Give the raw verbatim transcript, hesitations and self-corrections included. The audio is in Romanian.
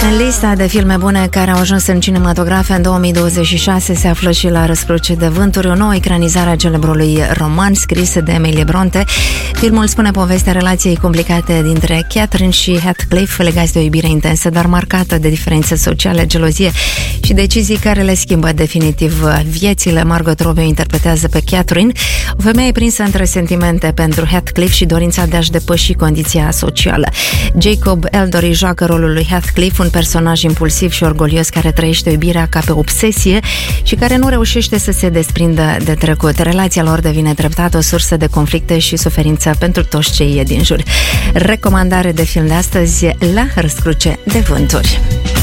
În lista de filme bune care au ajuns în cinematografe în două mii douăzeci și șase se află și La răscruce de vânturi, o nouă ecranizare a celebrului roman scris de Emily Bronte. Filmul spune povestea relației complicate dintre Catherine și Heathcliff, legați de o iubire intensă, dar marcată de diferențe sociale, gelozie și decizii care le schimbă definitiv viețile. Margot Robbie interpretează pe Catherine, o femeie prinsă între sentimente pentru Heathcliff și dorința de a-și depăși condiția socială. Jacob Elordi joacă rolul lui Heathcliff, un personaj impulsiv și orgolios care trăiește iubirea ca pe obsesie și care nu reușește să se desprindă de trecut. Relația lor devine treptat o sursă de conflicte și suferință pentru toți cei din jur. Recomandare de film de astăzi, La răscruce de vânturi.